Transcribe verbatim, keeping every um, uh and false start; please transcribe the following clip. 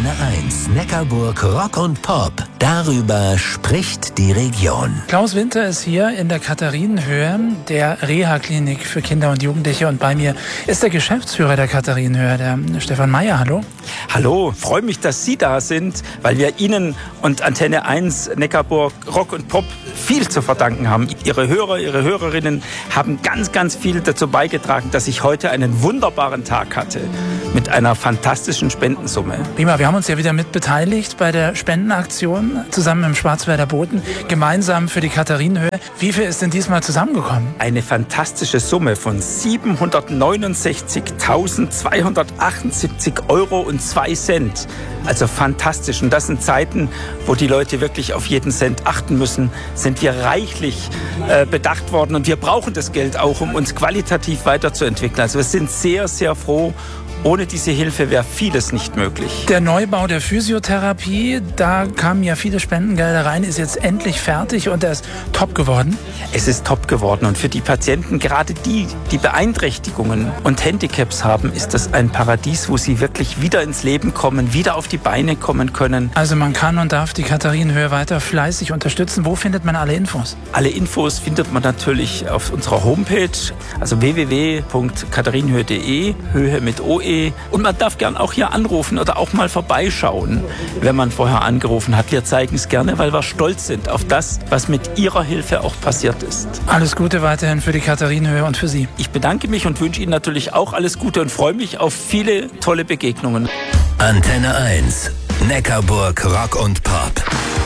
Antenne eins, Neckarburg Rock und Pop. Darüber spricht die Region. Klaus Winter ist hier in der Katharinenhöhe, der Reha-Klinik für Kinder und Jugendliche. Und bei mir ist der Geschäftsführer der Katharinenhöhe, der Stefan Meyer. Hallo. Hallo, freue mich, dass Sie da sind, weil wir Ihnen und Antenne eins, Neckarburg Rock und Pop viel zu verdanken haben. Ihre Hörer, Ihre Hörerinnen haben ganz, ganz viel dazu beigetragen, dass ich heute einen wunderbaren Tag hatte mit einer fantastischen Spendensumme. Prima, wir haben uns ja wieder mit beteiligt bei der Spendenaktion zusammen im Schwarzwälder Boden, gemeinsam für die Katharinenhöhe. Wie viel ist denn diesmal zusammengekommen? Eine fantastische Summe von siebenhundertneunundsechzigtausendzweihundertachtundsiebzig Euro und zwei Cent. Also fantastisch. Und das sind Zeiten, wo die Leute wirklich auf jeden Cent achten müssen, sind wir reichlich äh, bedacht worden. Und wir brauchen das Geld auch, um uns qualitativ weiterzuentwickeln. Also wir sind sehr, sehr froh. Ohne diese Hilfe wäre vieles nicht möglich. Der Neubau der Physiotherapie, da kamen ja viele Spendengelder rein, ist jetzt endlich fertig und er ist top geworden. Es ist top geworden und für die Patienten, gerade die, die Beeinträchtigungen und Handicaps haben, ist das ein Paradies, wo sie wirklich wieder ins Leben kommen, wieder auf die Beine kommen können. Also man kann und darf die Katharinenhöhe weiter fleißig unterstützen. Wo findet man alle Infos? Alle Infos findet man natürlich auf unserer Homepage, also w w w punkt katharinenhöhe punkt d e, Höhe mit O E. Und man darf gern auch hier anrufen oder auch mal vorbeischauen, wenn man vorher angerufen hat. Wir zeigen es gerne, weil wir stolz sind auf das, was mit Ihrer Hilfe auch passiert ist. Alles Gute weiterhin für die Katharinenhöhe und für Sie. Ich bedanke mich und wünsche Ihnen natürlich auch alles Gute und freue mich auf viele tolle Begegnungen. Antenne eins, Neckarburg Rock und Pop.